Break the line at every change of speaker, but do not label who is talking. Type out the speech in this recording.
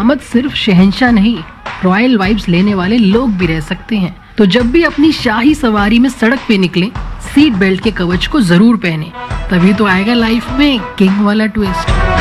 दामाद सिर्फ शहंशाह नहीं, रॉयल वाइब्स लेने वाले लोग भी रह सकते हैं। तो जब भी अपनी शाही सवारी में सड़क पे निकलें, सीट बेल्ट के कवच को जरूर पहने, तभी तो आएगा लाइफ में किंग वाला ट्विस्ट।